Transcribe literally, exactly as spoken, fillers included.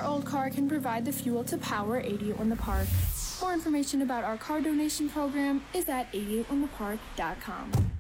your old car can provide the fuel to power eighty-eight on the Park. More information about our car donation program is at eighty-eight on the park dot com.